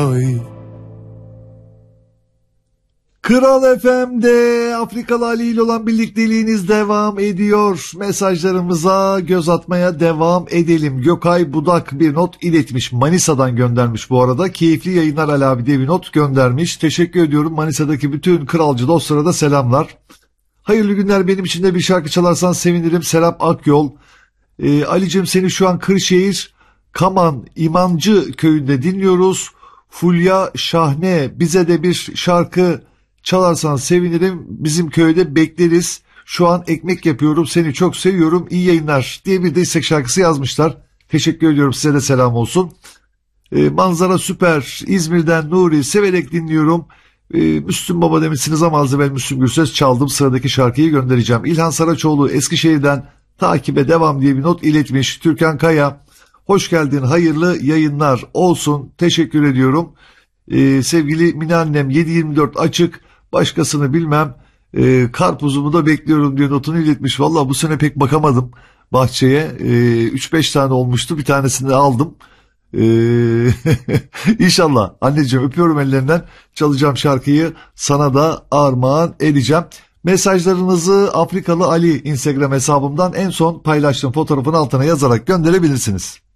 Oy. Kral FM'de Afrikalı Ali ile olan birlikteliğiniz devam ediyor. Mesajlarımıza göz atmaya devam edelim. Gökay Budak bir not iletmiş. Manisa'dan göndermiş bu arada. Keyifli yayınlar Ali abi diye bir not göndermiş. Teşekkür ediyorum. Manisa'daki bütün kralcı dostlara da selamlar. Hayırlı günler, benim için de bir şarkı çalarsan sevinirim. Serap Akyol. Ali'cim seni şu an Kırşehir Kaman İmancı köyünde dinliyoruz. Fulya Şahne, bize de bir şarkı çalarsan sevinirim. Bizim köyde bekleriz. Şu an ekmek yapıyorum. Seni çok seviyorum. İyi yayınlar diye bir de istek şarkısı yazmışlar. Teşekkür ediyorum. Size de selam olsun. Manzara süper. İzmir'den Nuri, severek dinliyorum. Müslüm Baba demişsiniz ama az evvel Müslüm Gürses çaldım. Sıradaki şarkıyı göndereceğim. İlhan Saraçoğlu Eskişehir'den takibe devam diye bir not iletmiş. Türkan Kaya, hoş geldin, hayırlı yayınlar olsun. Teşekkür ediyorum. Sevgili Mine annem 7/24 açık, başkasını bilmem. Karpuzumu da bekliyorum diye notunu iletmiş. Vallahi bu sene pek bakamadım bahçeye. 3-5 tane olmuştu, bir tanesini aldım. İnşallah anneciğim, öpüyorum ellerinden, çalacağım şarkıyı sana da armağan edeceğim. Mesajlarınızı Afrikalı Ali Instagram hesabımdan en son paylaştığım fotoğrafın altına yazarak gönderebilirsiniz.